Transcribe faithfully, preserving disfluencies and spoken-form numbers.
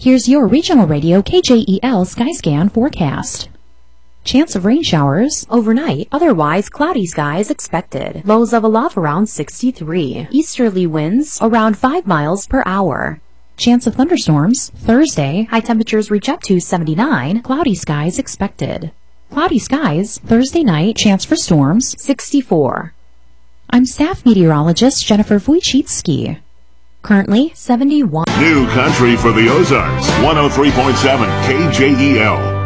Here's your regional radio K J E L Skyscan forecast. Chance of rain showers overnight, otherwise cloudy skies expected. Lows of aloft around sixty-three. Easterly winds around five miles per hour. Chance of thunderstorms Thursday, high temperatures reach up to seventy-nine. Cloudy skies expected. Cloudy skies Thursday night, chance for storms sixty-four. I'm staff meteorologist Jennifer Wojcicki. Currently seventy-one. New country for the Ozarks, one oh three point seven K J E L.